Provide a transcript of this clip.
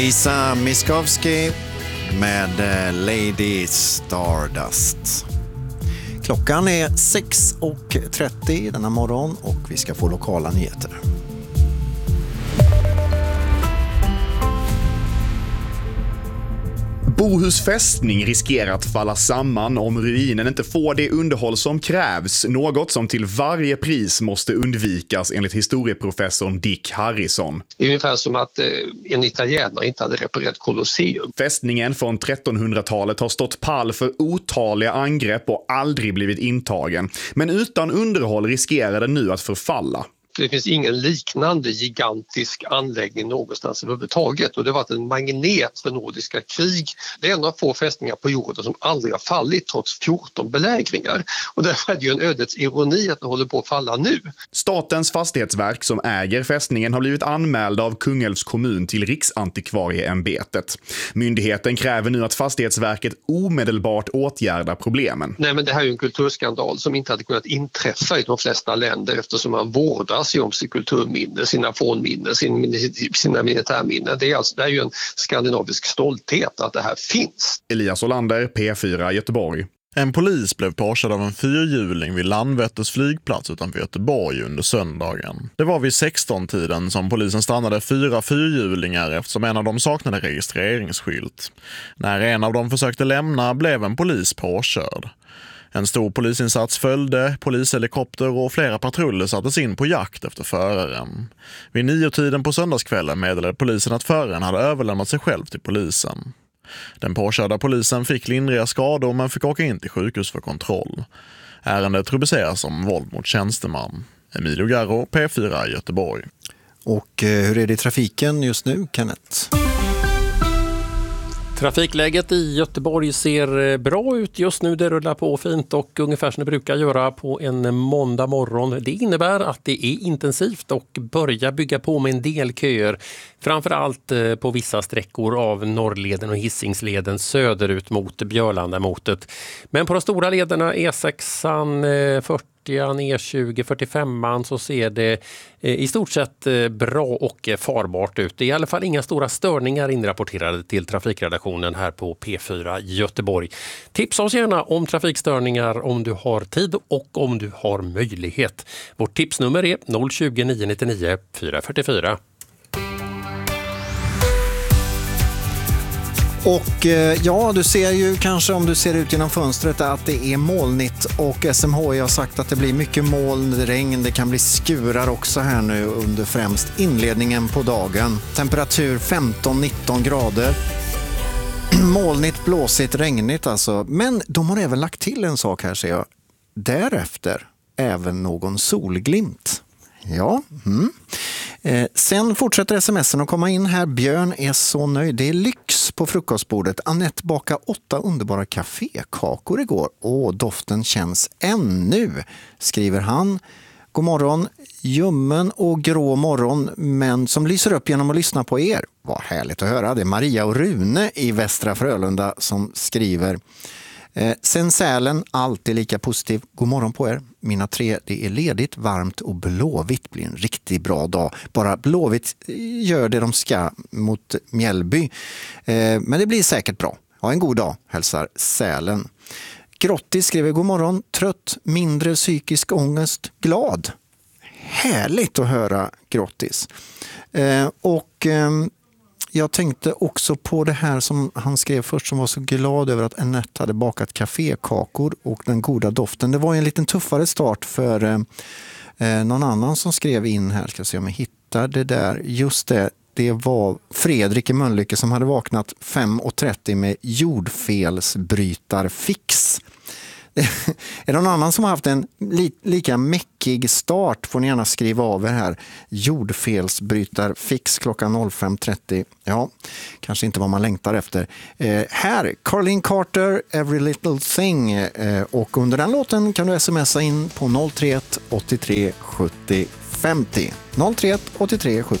Lisa Miskovsky med Lady Stardust. Klockan är 6:30 denna morgon och vi ska få lokala nyheter. Bohus fästning riskerar att falla samman om ruinen inte får det underhåll som krävs, något som till varje pris måste undvikas enligt historieprofessorn Dick Harrison. Det är ungefär som att en italienare inte hade reparerat Colosseum. Fästningen från 1300-talet har stått pall för otaliga angrepp och aldrig blivit intagen. Men utan underhåll riskerar den nu att förfalla. Det finns ingen liknande gigantisk anläggning någonstans överhuvudtaget och det har varit en magnet för nordiska krig. Det är en av få fästningar på jorden som aldrig har fallit trots 14 belägringar. Och därför är det ju en ödets ironi att den håller på att falla nu. Statens fastighetsverk som äger fästningen har blivit anmälda av Kungälvs kommun till Riksantikvarieämbetet. Myndigheten kräver nu att Fastighetsverket omedelbart åtgärdar problemen. Nej, men det här är ju en kulturskandal som inte hade kunnat inträffa i de flesta länder eftersom man vårdar sig om sitt kulturminne, sina fornminnen, sina militärminnen. Det är ju en skandinavisk stolthet att det här finns. Elias Olander, P4 Göteborg. En polis blev påkörd av en fyrhjuling vid Landvetters flygplats utanför Göteborg under söndagen. Det var vid 16-tiden som polisen stannade 4 fyrhjulingar eftersom en av dem saknade registreringsskylt. När en av dem försökte lämna blev en polis påkörd. En stor polisinsats följde, polishelikopter och flera patruller sattes in på jakt efter föraren. Vid 9-tiden på söndagskvällen meddelade polisen att föraren hade överlämnat sig själv till polisen. Den påkörda polisen fick lindriga skador men fick åka in till sjukhus för kontroll. Ärendet rubriceras som våld mot tjänsteman. Emilio Garro, P4 Göteborg. Och hur är det i trafiken just nu, Kenneth? Trafikläget i Göteborg ser bra ut just nu. Det rullar på fint och ungefär som det brukar göra på en måndag morgon. Det innebär att det är intensivt och börjar bygga på med en del köer. Framförallt på vissa sträckor av Norrleden och Hisingsleden söderut mot Björlandamotet. Men på de stora lederna E6, 40, E20, 45 så ser det i stort sett bra och farbart ut. Det är i alla fall inga stora störningar inrapporterade till trafikredaktionen här på P4 Göteborg. Tipsa oss gärna om trafikstörningar om du har tid och om du har möjlighet. Vårt tipsnummer är 020 999 444. Och ja, du ser ju kanske om du ser ut genom fönstret att det är molnigt och SMHI har sagt att det blir mycket moln, regn, det kan bli skurar också här nu under främst inledningen på dagen. Temperatur 15-19 grader. Molnigt, blåsigt, regnigt alltså. Men de har även lagt till en sak här ser jag. Därefter även någon solglimt. Ja, sen fortsätter sms'en att komma in här. Björn är så nöjd. Det är lyx på frukostbordet. Annette bakade 8 underbara kafékakor igår. Doften känns ännu, skriver han. God morgon, ljummen och grå morgon, men som lyser upp genom att lyssna på er. Vad härligt att höra. Det är Maria och Rune i Västra Frölunda som skriver. Sen Sälen, alltid lika positiv. God morgon på er. Mina 3, det är ledigt, varmt och blåvitt blir en riktigt bra dag. Bara blåvitt gör det de ska mot Mjällby. Men det blir säkert bra. Ha en god dag, hälsar Sälen. Grotti skriver god morgon. Trött, mindre psykisk ångest, glad. Härligt att höra Grottis. Jag tänkte också på det här som han skrev först som var så glad över att Annette hade bakat kafékakor och den goda doften. Det var ju en liten tuffare start för någon annan som skrev in här. Ska se om jag hittar det där. Just det, det var Fredrik i Mölnlycke som hade vaknat 5:30 med jordfelsbrytarfix. Är det någon annan som har haft en lika mäckig start får ni gärna skriva av er här. Jordfelsbrytarfix klockan 05:30. Ja, kanske inte vad man längtar efter. Här, Caroline Carter, Every Little Thing. Och under den låten kan du smsa in på 031 83 70 50. 031 83 70